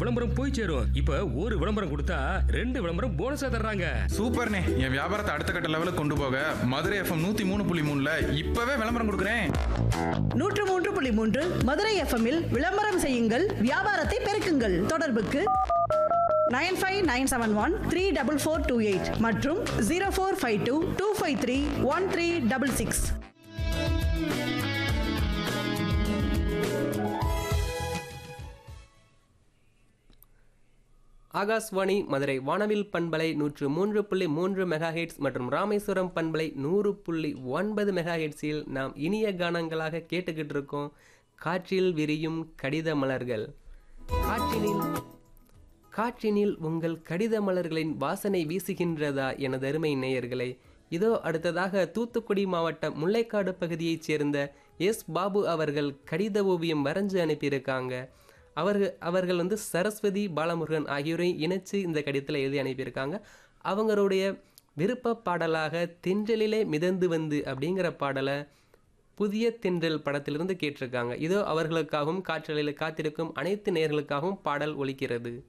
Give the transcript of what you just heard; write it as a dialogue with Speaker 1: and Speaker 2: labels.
Speaker 1: விளம்பரம் போய் சேரும். இப்ப ஒரு விளம்பரம் கொடுத்தா 2 விளம்பரம் போனஸா தர்றாங்க.
Speaker 2: சூப்பர்ண்ணே, என் வியாபாரத்தை அடுத்த கட்ட லெவலுக்கு கொண்டு போக மதுரை எஃப்எம் 103.3ல இப்பவே விளம்பரம் கொடுக்குறேன்.
Speaker 3: 103.3 மதுரை எஃப்எம்மில் விளம்பரம் செய்யுங்கள், வியாபாரத்தை பெருக்குங்கள். தொடர்புக்கு 9597134428 மற்றும் 0452253136.
Speaker 4: ஆகாஷ்வாணி மதுரை வானவில் பண்பலை 103.3 மெகாஹெட்ஸ் மற்றும் ராமேஸ்வரம் பண்பலை 100.9 மெகாஹெட்ஸில் நாம் இனிய கானங்களாக கேட்டுக்கிட்டு இருக்கோம். காற்றில் விரியும் கடித மலர்கள். காற்றினில் உங்கள் கடித மலர்களின் வாசனை வீசுகின்றதா எனது அருமை நேயர்களை? இதோ அடுத்ததாக தூத்துக்குடி மாவட்டம் முல்லைக்காடு பகுதியைச் சேர்ந்த எஸ் பாபு அவர்கள் கடித ஓவியம் வரைஞ்சு அனுப்பியிருக்காங்க. அவர்கள் சரஸ்வதி பாலமுருகன் ஆகியோரை இணைச்சு இந்த கடிதத்தில் எழுதி அனுப்பியிருக்காங்க. அவங்களுடைய விருப்ப பாடலாக தென்றலிலே மிதந்து வந்து அப்படிங்கிற பாடலை புதிய தென்றல் படத்திலிருந்து கேட்டிருக்காங்க. இதோ அவர்களுக்காகவும் காற்றலையில் காத்திருக்கும் அனைத்து நேயர்களுக்காகவும் பாடல் ஒலிக்கிறது.